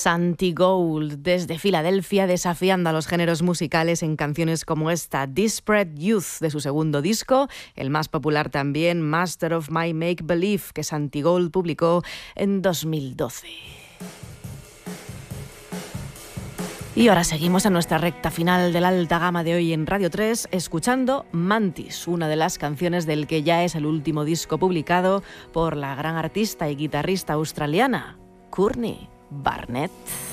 Santi Gold, desde Filadelfia, desafiando a los géneros musicales en canciones como esta, Desperate Youth, de su segundo disco, el más popular también, Master of My Make Believe, que Santi Gold publicó en 2012. Y ahora seguimos a nuestra recta final de la alta gama de hoy en Radio 3, escuchando Mantis, una de las canciones del que ya es el último disco publicado por la gran artista y guitarrista australiana, Courtney Barnett.